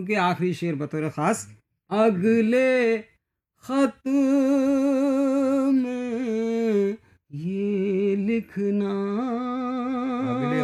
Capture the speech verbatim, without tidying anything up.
के आखिरी शेर बतौर ख़ास, अगले खत में ये लिखना, अगले